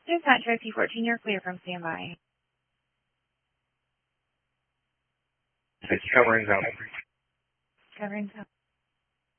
Dispatch OT14, you're clear from standby. It's covering out. Covering out.